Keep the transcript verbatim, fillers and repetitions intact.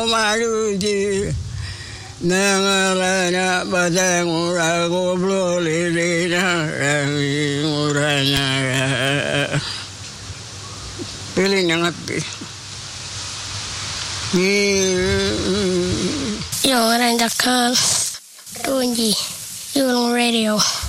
maruji nangarana badang urago blolirina rangi uranya pilih ngapi Yo, orang Dakar, Tunji, Yulong Radio.